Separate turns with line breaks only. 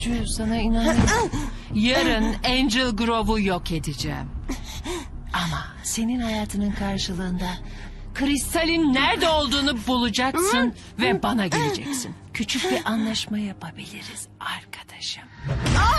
Sana inanıyorum. Yarın Angel Grove'u yok edeceğim. Ama senin hayatının karşılığında kristalin nerede olduğunu bulacaksın ve bana geleceksin. Küçük bir anlaşma yapabiliriz arkadaşım.